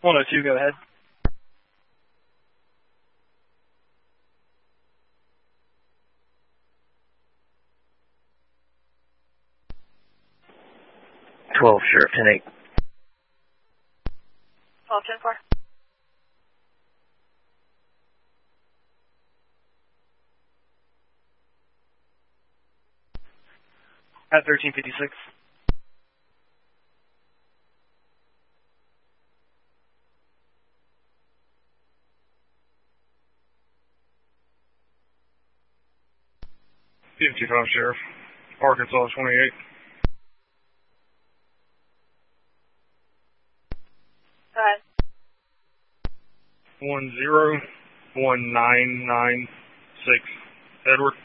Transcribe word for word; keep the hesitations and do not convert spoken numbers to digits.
one oh two, go ahead. twelve, Sheriff, ten eight. twelve, ten four. At thirteen fifty-six. fifty-five, Sheriff. Arkansas twenty-eight. Go ahead. One zero one nine nine six. Edward.